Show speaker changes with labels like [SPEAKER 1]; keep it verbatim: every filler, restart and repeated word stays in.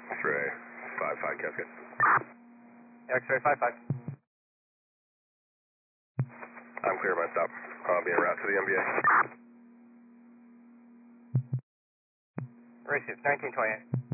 [SPEAKER 1] X-ray five five, Cascade.
[SPEAKER 2] X-ray five five.
[SPEAKER 1] I'm clear by stop. I'll be en route to the M B A.
[SPEAKER 2] Received, nineteen twenty-eight.